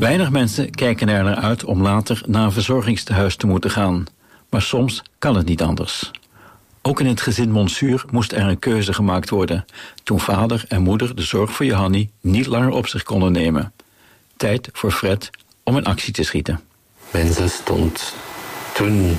Weinig mensen kijken er naar uit om later naar een verzorgingstehuis te moeten gaan. Maar soms kan het niet anders. Ook in het gezin Monsuur moest er een keuze gemaakt worden, toen vader en moeder de zorg voor Johanni niet langer op zich konden nemen. Tijd voor Fred om in actie te schieten. Mijn zus stond toen,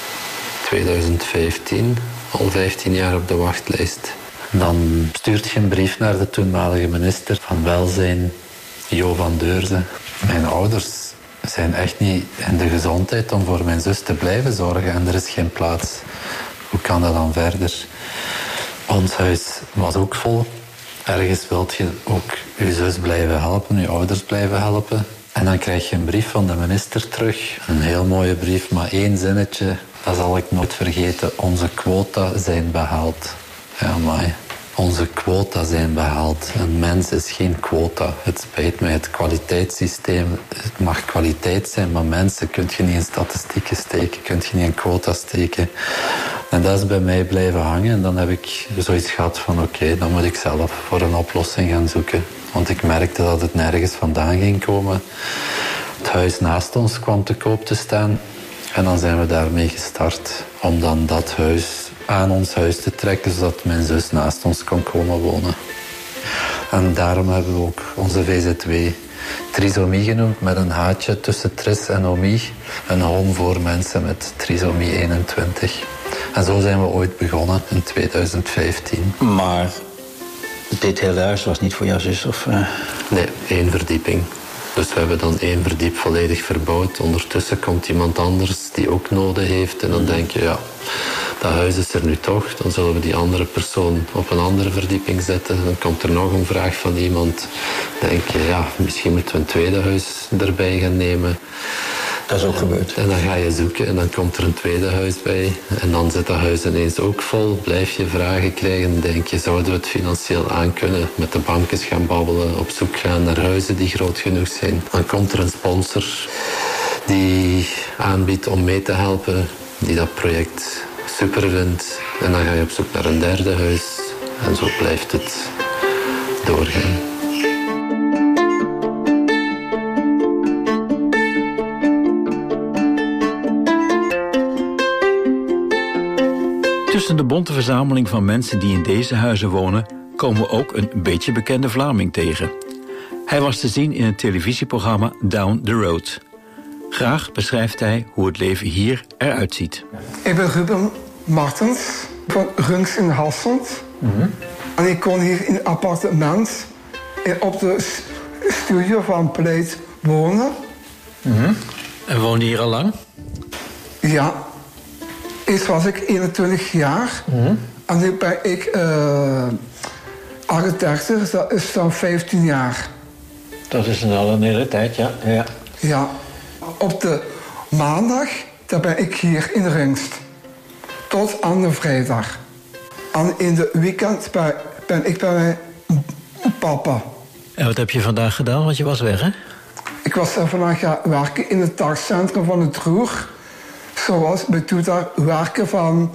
2015, al 15 jaar op de wachtlijst. Dan stuurt je een brief naar de toenmalige minister van Welzijn, Jo van Deurzen. Mijn ouders zijn echt niet in de gezondheid om voor mijn zus te blijven zorgen en er is geen plaats. Hoe kan dat dan verder? Ons huis was ook vol. Ergens wilt je ook je zus blijven helpen, je ouders blijven helpen. En dan krijg je een brief van de minister terug. Een heel mooie brief, maar 1 zinnetje. Dat zal ik nooit vergeten. Onze quota zijn behaald. Ja, maar onze quota zijn behaald. Een mens is geen quota. Het spijt me, het kwaliteitssysteem. Het mag kwaliteit zijn, maar mensen kun je niet in statistieken steken. Kun je niet in quota steken. En dat is bij mij blijven hangen. En dan heb ik zoiets gehad van oké, dan moet ik zelf voor een oplossing gaan zoeken. Want ik merkte dat het nergens vandaan ging komen. Het huis naast ons kwam te koop te staan. En dan zijn we daarmee gestart. Om dan dat huis aan ons huis te trekken, zodat mijn zus naast ons kon komen wonen. En daarom hebben we ook onze VZW trisomie genoemd, met een haatje tussen tris en omie. Een home voor mensen met trisomie 21. En zo zijn we ooit begonnen in 2015. Maar dit hele huis was niet voor jouw zus? Of? Nee, 1 verdieping. Dus we hebben dan 1 verdiep volledig verbouwd. Ondertussen komt iemand anders die ook noden heeft. En dan denk je, ja, dat huis is er nu toch. Dan zullen we die andere persoon op een andere verdieping zetten. Dan komt er nog een vraag van iemand. Dan denk je, ja, misschien moeten we een tweede huis erbij gaan nemen. Dat is ook gebeurd. En dan ga je zoeken en dan komt er een tweede huis bij. En dan zit dat huis ineens ook vol. Blijf je vragen krijgen. Denk je, zouden we het financieel aankunnen? Met de banken gaan babbelen. Op zoek gaan naar huizen die groot genoeg zijn. Dan komt er een sponsor die aanbiedt om mee te helpen. Die dat project super vindt. En dan ga je op zoek naar een derde huis. En zo blijft het doorgaan. Tussen de bonte verzameling van mensen die in deze huizen wonen, komen we ook een beetje bekende Vlaming tegen. Hij was te zien in het televisieprogramma Down the Road. Graag beschrijft hij hoe het leven hier eruit ziet. Ik ben Ruben Martens van Runks in Hasselt. En ik kon hier in een appartement op de studio van Pleit wonen. En woonde je hier al lang? Ja. Eerst was ik 21 jaar. En nu ben ik 38, dat is dan 15 jaar. Dat is al een hele tijd, ja. Ja. Op de maandag, dan ben ik hier in Rungst. Tot aan de vrijdag. En in de weekend ben ik bij mijn papa. En wat heb je vandaag gedaan? Want je was weg, hè? Ik was vandaag gaan werken in het dagcentrum van het Roer. Zoals bij toe daar werken van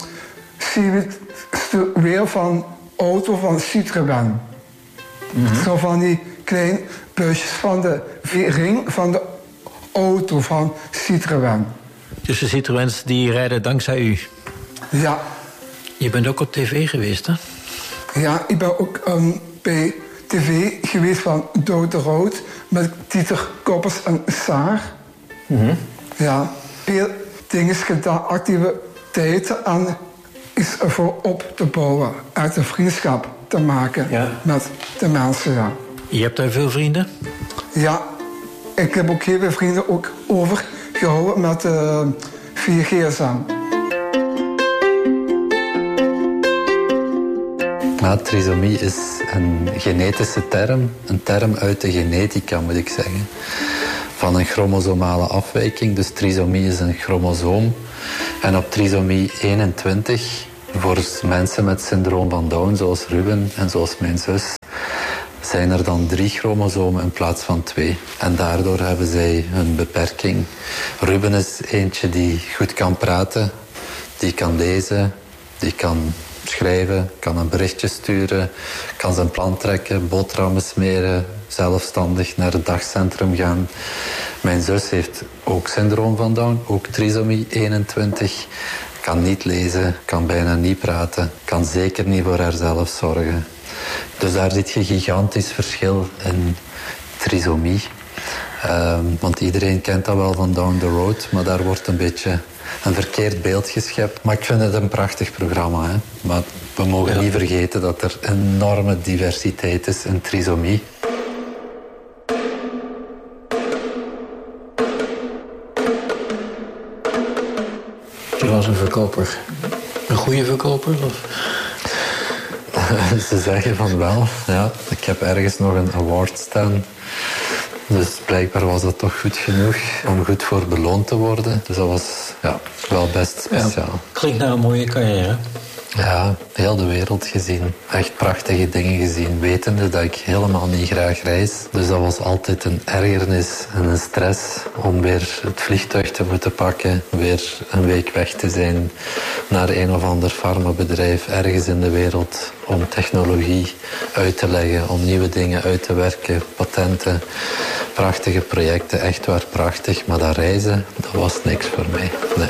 weer van auto van Citroën. Zo van die kleine busjes van de ring van de auto van Citroën. Dus de Citroëns die rijden dankzij u? Ja. Je bent ook op tv geweest, hè? Ja, ik ben ook bij tv geweest van Down the Road met Dieter Koppers en Saar. Ja, veel dingen gedaan, activiteiten en is ervoor op te bouwen, uit een vriendschap te maken met de mensen. Ja. Je hebt daar veel vrienden? Ja, ik heb ook heel veel vrienden ook overgehouden met 4GSM. Trisomie is een genetische term, een term uit de genetica moet ik zeggen, van een chromosomale afwijking. Dus trisomie is een chromosoom. En op trisomie 21, voor mensen met syndroom van Down, zoals Ruben en zoals mijn zus, zijn er dan 3 chromosomen in plaats van 2. En daardoor hebben zij een beperking. Ruben is eentje die goed kan praten, die kan lezen, die kan schrijven, kan een berichtje sturen, kan zijn plan trekken, boterhammen smeren, zelfstandig naar het dagcentrum gaan. Mijn zus heeft ook syndroom van Down, ook trisomie 21. Kan niet lezen, kan bijna niet praten, kan zeker niet voor haarzelf zorgen. Dus daar zit je gigantisch verschil in trisomie. Want iedereen kent dat wel van Down the Road, maar daar wordt een beetje een verkeerd beeld geschept. Maar ik vind het een prachtig programma. Hè? Maar we mogen niet vergeten dat er enorme diversiteit is in trisomie. Je was een verkoper. Een goede verkoper? Of? Ze zeggen van wel, ja. Ik heb ergens nog een award staan. Dus blijkbaar was dat toch goed genoeg om goed voor beloond te worden. Dus dat was wel best speciaal. Ja, klinkt naar een mooie carrière. Ja, heel de wereld gezien. Echt prachtige dingen gezien. Wetende dat ik helemaal niet graag reis. Dus dat was altijd een ergernis en een stress om weer het vliegtuig te moeten pakken. Weer een week weg te zijn naar een of ander farmabedrijf ergens in de wereld. Om technologie uit te leggen, om nieuwe dingen uit te werken. Patenten, prachtige projecten, echt waar prachtig. Maar dat reizen, dat was niks voor mij. Nee.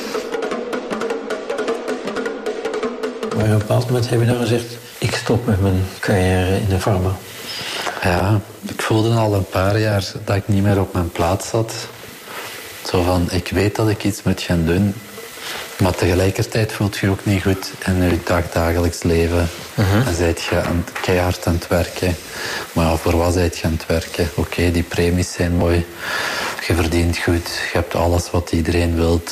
Maar op een bepaald moment heb je dan gezegd, ik stop met mijn carrière in de farma. Ja, ik voelde al een paar jaar dat ik niet meer op mijn plaats zat. Zo van, ik weet dat ik iets moet gaan doen. Maar tegelijkertijd voelt je ook niet goed in je dagdagelijks leven. Dan zijt je keihard aan het werken. Maar ja, voor wat zijt je aan het werken? Oké, die premies zijn mooi. Je verdient goed. Je hebt alles wat iedereen wilt.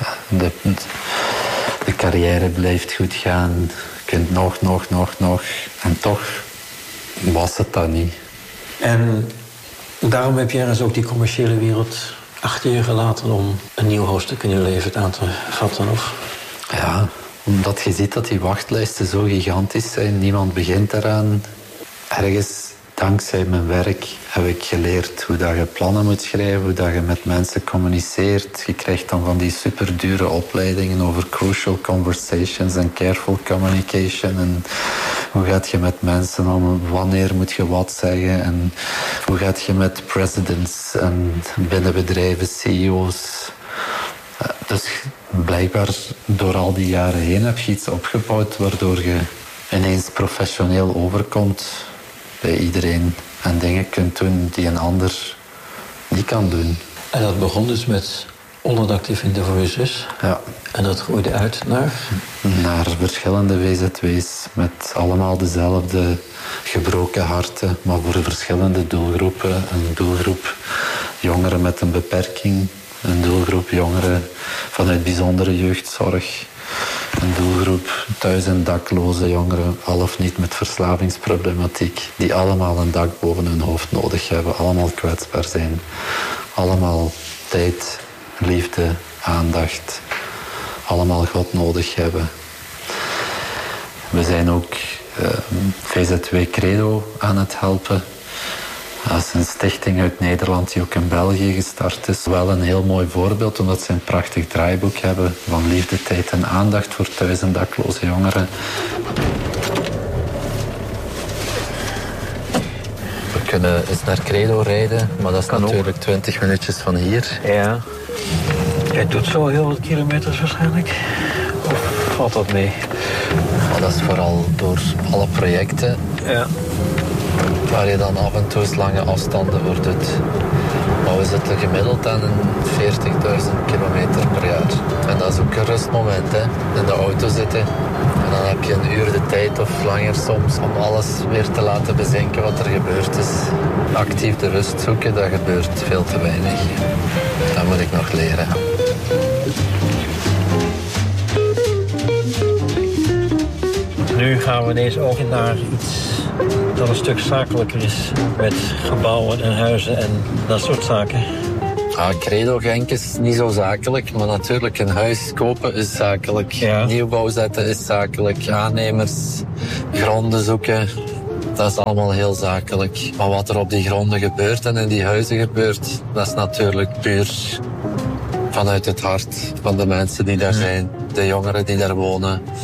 De carrière blijft goed gaan. Je kunt nog. En toch was het dat niet. En daarom heb je ergens ook die commerciële wereld achter je gelaten om een nieuw hoofdstuk in je leven aan te vatten, of? Ja, omdat je ziet dat die wachtlijsten zo gigantisch zijn. Niemand begint eraan. Ergens, dankzij mijn werk, heb ik geleerd hoe dat je plannen moet schrijven, hoe dat je met mensen communiceert. Je krijgt dan van die superdure opleidingen over crucial conversations en careful communication. En hoe gaat je met mensen om? Wanneer moet je wat zeggen? En hoe gaat je met presidents en binnen bedrijven, CEO's? Dus blijkbaar door al die jaren heen heb je iets opgebouwd waardoor je ineens professioneel overkomt bij iedereen en dingen kunt doen die een ander niet kan doen. En dat begon dus met onderdak te vinden voor je zus. Ja. En dat groeide uit naar? Naar verschillende WZW's met allemaal dezelfde gebroken harten, maar voor verschillende doelgroepen. Een doelgroep jongeren met een beperking, een doelgroep jongeren vanuit bijzondere jeugdzorg, een doelgroep thuis- en dakloze jongeren, al of niet met verslavingsproblematiek, die allemaal een dak boven hun hoofd nodig hebben, allemaal kwetsbaar zijn, allemaal tijd, liefde, aandacht, allemaal God nodig hebben. We zijn ook VZW Credo aan het helpen. Dat is een stichting uit Nederland die ook in België gestart is. Wel een heel mooi voorbeeld, omdat ze een prachtig draaiboek hebben van liefde, tijd en aandacht voor thuis- en dakloze jongeren. We kunnen eens naar Credo rijden, maar dat is natuurlijk 20 minuutjes van hier. Ja. Jij doet zo heel wat kilometers waarschijnlijk? Of valt dat mee? Maar dat is vooral door alle projecten. Ja. Waar je dan af en toe eens lange afstanden voor doet. Maar we zitten gemiddeld aan 40.000 kilometer per jaar. En dat is ook een rustmoment, hè. In de auto zitten. En dan heb je een uur de tijd of langer soms om alles weer te laten bezinken wat er gebeurd is. Actief de rust zoeken, dat gebeurt veel te weinig. Dat moet ik nog leren. Nu gaan we ineens ook naar iets dat een stuk zakelijker is. Met gebouwen en huizen en dat soort zaken. Credo Genk is niet zo zakelijk, maar natuurlijk een huis kopen is zakelijk. Ja. Nieuwbouw zetten is zakelijk. Aannemers, gronden zoeken, dat is allemaal heel zakelijk. Maar wat er op die gronden gebeurt en in die huizen gebeurt, dat is natuurlijk puur vanuit het hart van de mensen die daar zijn. De jongeren die daar wonen.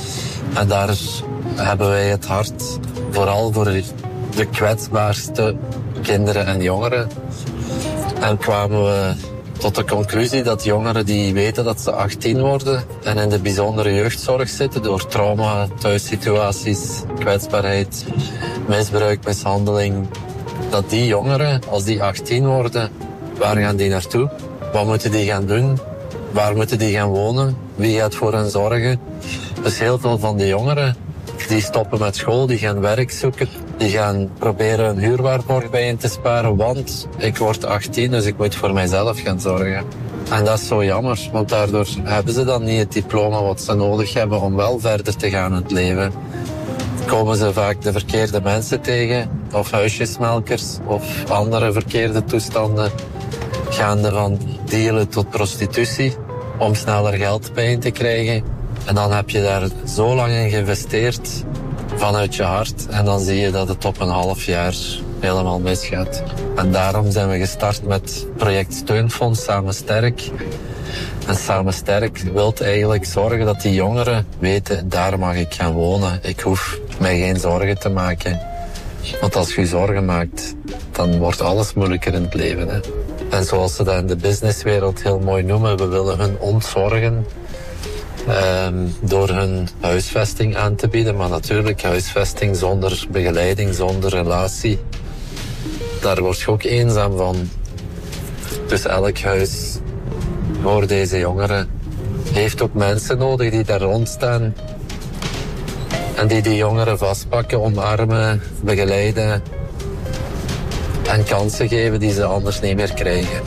En daar hebben wij het hart vooral voor de kwetsbaarste kinderen en jongeren. En kwamen we tot de conclusie dat jongeren die weten dat ze 18 worden en in de bijzondere jeugdzorg zitten door trauma, thuissituaties, kwetsbaarheid, misbruik, mishandeling, dat die jongeren, als die 18 worden, waar gaan die naartoe? Wat moeten die gaan doen? Waar moeten die gaan wonen? Wie gaat voor hen zorgen? Dus heel veel van die jongeren die stoppen met school, die gaan werk zoeken. Die gaan proberen een huurwaarborg bijeen te sparen, want ik word 18, dus ik moet voor mijzelf gaan zorgen. En dat is zo jammer, want daardoor hebben ze dan niet het diploma wat ze nodig hebben om wel verder te gaan in het leven. Komen ze vaak de verkeerde mensen tegen, of huisjesmelkers, of andere verkeerde toestanden. Gaande van dealen tot prostitutie, om sneller geld bijeen te krijgen. En dan heb je daar zo lang in geïnvesteerd, vanuit je hart. En dan zie je dat het op een half jaar helemaal misgaat. En daarom zijn we gestart met project Steunfonds Samen Sterk. En Samen Sterk wil eigenlijk zorgen dat die jongeren weten, daar mag ik gaan wonen. Ik hoef mij geen zorgen te maken. Want als je je zorgen maakt, dan wordt alles moeilijker in het leven. Hè? En zoals ze dat in de businesswereld heel mooi noemen, we willen hun ontzorgen. Door hun huisvesting aan te bieden. Maar natuurlijk, huisvesting zonder begeleiding, zonder relatie, daar word je ook eenzaam van. Dus elk huis voor deze jongeren heeft ook mensen nodig die daar rondstaan. En die jongeren vastpakken, omarmen, begeleiden en kansen geven die ze anders niet meer krijgen.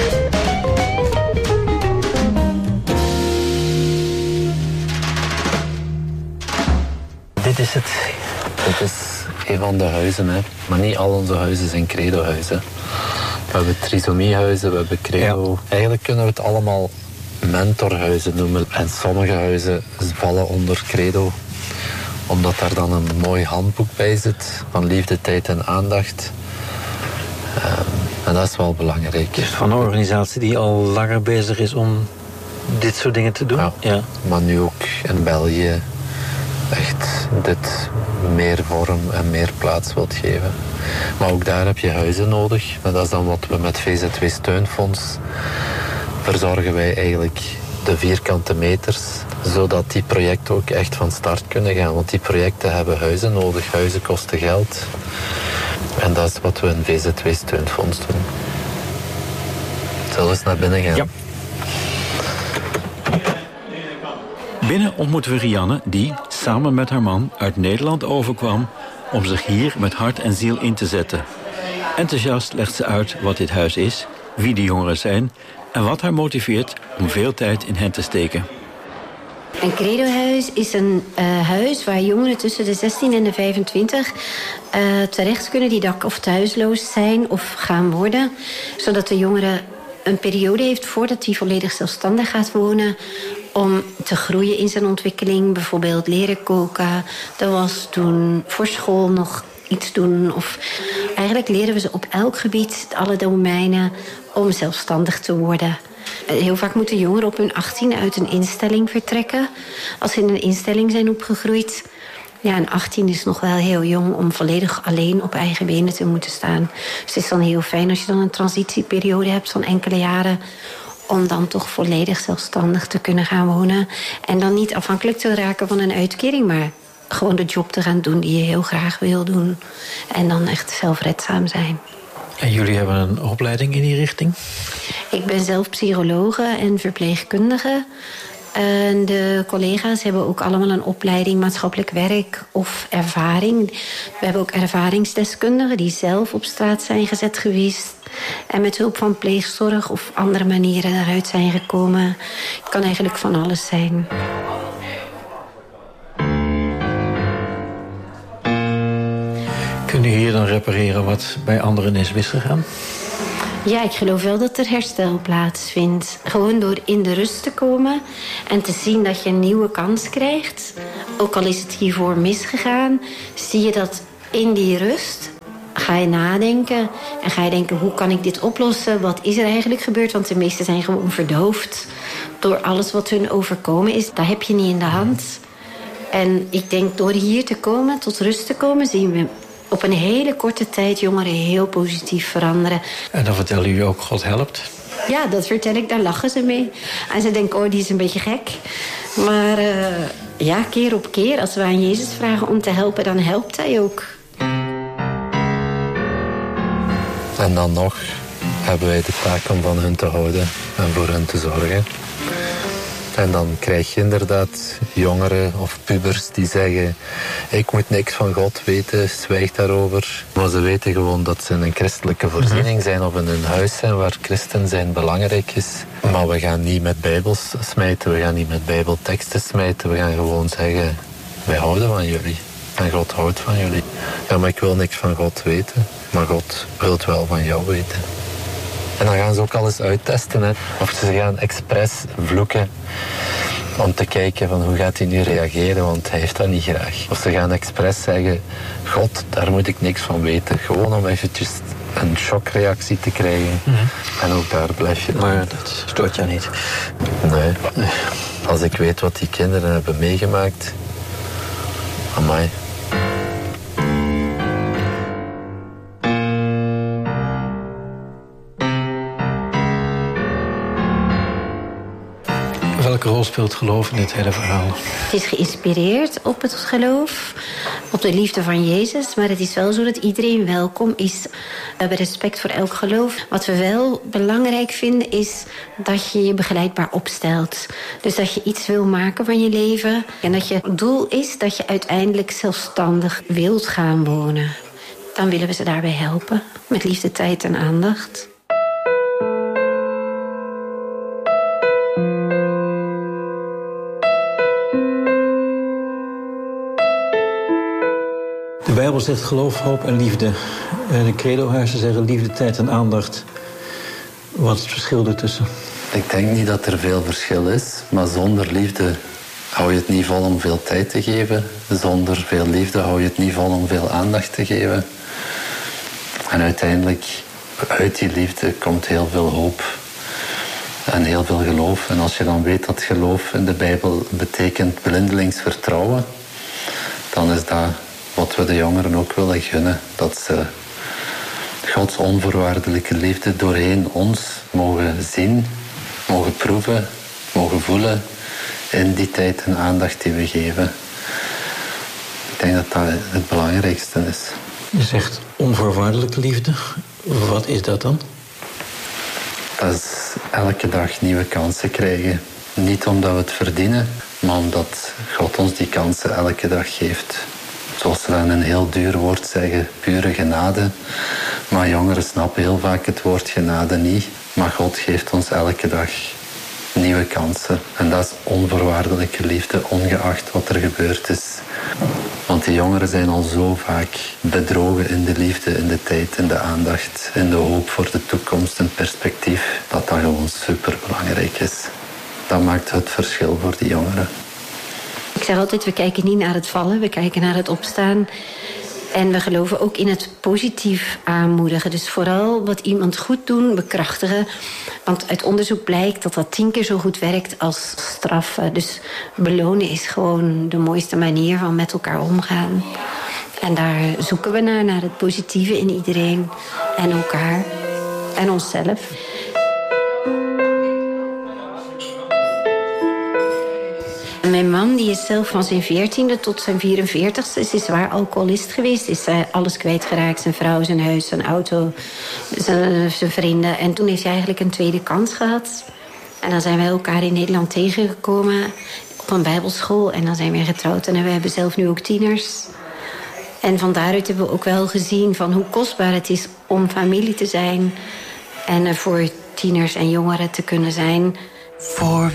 Dit is het. Dit is een van de huizen, hè. Maar niet al onze huizen zijn credohuizen. We hebben trisomiehuizen, we hebben credo. Ja. Eigenlijk kunnen we het allemaal mentorhuizen noemen. En sommige huizen vallen onder credo, omdat daar dan een mooi handboek bij zit van liefde, tijd en aandacht. En dat is wel belangrijk. Dus van een organisatie die al langer bezig is om dit soort dingen te doen? Ja. Maar nu ook in België echt dit meer vorm en meer plaats wilt geven. Maar ook daar heb je huizen nodig. En dat is dan wat we met VZW Steunfonds verzorgen wij eigenlijk de vierkante meters, zodat die projecten ook echt van start kunnen gaan. Want die projecten hebben huizen nodig. Huizen kosten geld. En dat is wat we in VZW Steunfonds doen. Zullen we eens naar binnen gaan? Ja. Binnen ontmoeten we Rianne, die, samen met haar man, uit Nederland overkwam om zich hier met hart en ziel in te zetten. Enthousiast legt ze uit wat dit huis is, wie de jongeren zijn en wat haar motiveert om veel tijd in hen te steken. Een credohuis is een huis waar jongeren tussen de 16 en de 25 terecht kunnen die dak- of thuisloos zijn of gaan worden. Zodat de jongere een periode heeft voordat hij volledig zelfstandig gaat wonen, om te groeien in zijn ontwikkeling. Bijvoorbeeld leren koken, de was doen, voor school nog iets doen. Of eigenlijk leren we ze op elk gebied, alle domeinen, om zelfstandig te worden. Heel vaak moeten jongeren op hun 18 uit een instelling vertrekken. Als ze in een instelling zijn opgegroeid. Ja, een 18 is nog wel heel jong om volledig alleen op eigen benen te moeten staan. Dus het is dan heel fijn als je dan een transitieperiode hebt van enkele jaren, om dan toch volledig zelfstandig te kunnen gaan wonen. En dan niet afhankelijk te raken van een uitkering, maar gewoon de job te gaan doen die je heel graag wil doen. En dan echt zelfredzaam zijn. En jullie hebben een opleiding in die richting? Ik ben zelf psychologe en verpleegkundige. En de collega's hebben ook allemaal een opleiding maatschappelijk werk of ervaring. We hebben ook ervaringsdeskundigen die zelf op straat zijn gezet geweest en met hulp van pleegzorg of andere manieren daaruit zijn gekomen. Het kan eigenlijk van alles zijn. Kun je hier dan repareren wat bij anderen is misgegaan? Ja, ik geloof wel dat er herstel plaatsvindt. Gewoon door in de rust te komen en te zien dat je een nieuwe kans krijgt. Ook al is het hiervoor misgegaan, zie je dat in die rust ga je nadenken. En ga je denken, hoe kan ik dit oplossen? Wat is er eigenlijk gebeurd? Want de meesten zijn gewoon verdoofd door alles wat hun overkomen is. Dat heb je niet in de hand. En ik denk door hier te komen, tot rust te komen, zien we op een hele korte tijd jongeren heel positief veranderen. En dan vertellen jullie ook, God helpt? Ja, dat vertel ik, daar lachen ze mee. En ze denken, oh, die is een beetje gek. Maar ja, keer op keer, als we aan Jezus vragen om te helpen, dan helpt hij ook. En dan nog hebben wij de taak om van hun te houden en voor hen te zorgen. En dan krijg je inderdaad jongeren of pubers die zeggen, ik moet niks van God weten, zwijg daarover. Maar ze weten gewoon dat ze in een christelijke voorziening zijn of in een huis zijn waar christen zijn belangrijk is. Maar we gaan niet met bijbels smijten, we gaan niet met bijbelteksten smijten. We gaan gewoon zeggen, wij houden van jullie. En God houdt van jullie. Ja, maar ik wil niks van God weten. Maar God wil het wel van jou weten. En dan gaan ze ook al eens uittesten. Hè. Of ze gaan expres vloeken om te kijken van hoe gaat hij nu reageren, want hij heeft dat niet graag. Of ze gaan expres zeggen, God, daar moet ik niks van weten. Gewoon om eventjes een shockreactie te krijgen. En ook daar blijf je dan. Maar dat stoort jou niet? Nee. Als ik weet wat die kinderen hebben meegemaakt, amai. Welke rol speelt geloof in dit hele verhaal? Het is geïnspireerd op het geloof, op de liefde van Jezus. Maar het is wel zo dat iedereen welkom is. We hebben respect voor elk geloof. Wat we wel belangrijk vinden is dat je je begeleidbaar opstelt. Dus dat je iets wil maken van je leven. En dat je doel is dat je uiteindelijk zelfstandig wilt gaan wonen. Dan willen we ze daarbij helpen. Met liefde, tijd en aandacht. De Bijbel zegt geloof, hoop en liefde. De credohuizen zeggen liefde, tijd en aandacht. Wat is het verschil ertussen? Ik denk niet dat er veel verschil is. Maar zonder liefde hou je het niet vol om veel tijd te geven. Zonder veel liefde hou je het niet vol om veel aandacht te geven. En uiteindelijk, uit die liefde komt heel veel hoop. En heel veel geloof. En als je dan weet dat geloof in de Bijbel betekent blindelings vertrouwen, dan is dat wat we de jongeren ook willen gunnen. Dat ze Gods onvoorwaardelijke liefde doorheen ons mogen zien, mogen proeven, mogen voelen in die tijd en aandacht die we geven. Ik denk dat dat het belangrijkste is. Je zegt onvoorwaardelijke liefde. Wat is dat dan? Dat is elke dag nieuwe kansen krijgen. Niet omdat we het verdienen, maar omdat God ons die kansen elke dag geeft. Zoals ze dan een heel duur woord zeggen, pure genade. Maar jongeren snappen heel vaak het woord genade niet. Maar God geeft ons elke dag nieuwe kansen. En dat is onvoorwaardelijke liefde, ongeacht wat er gebeurd is. Want die jongeren zijn al zo vaak bedrogen in de liefde, in de tijd, in de aandacht, in de hoop voor de toekomst en perspectief. Dat gewoon superbelangrijk is. Dat maakt het verschil voor die jongeren. Ik zeg altijd, we kijken niet naar het vallen, we kijken naar het opstaan. En we geloven ook in het positief aanmoedigen. Dus vooral wat iemand goed doen, bekrachtigen. Want uit onderzoek blijkt dat dat 10 keer zo goed werkt als straffen. Dus belonen is gewoon de mooiste manier van met elkaar omgaan. En daar zoeken we naar het positieve in iedereen. En elkaar. En onszelf. Mijn man die is zelf van zijn 14e tot zijn 44e is zwaar alcoholist geweest. Is alles kwijtgeraakt. Zijn vrouw, zijn huis, zijn auto, zijn vrienden. En toen heeft hij eigenlijk een tweede kans gehad. En dan zijn wij elkaar in Nederland tegengekomen op een bijbelschool. En dan zijn we getrouwd. En we hebben zelf nu ook tieners. En van daaruit hebben we ook wel gezien van hoe kostbaar het is om familie te zijn. En voor tieners en jongeren te kunnen zijn. Voor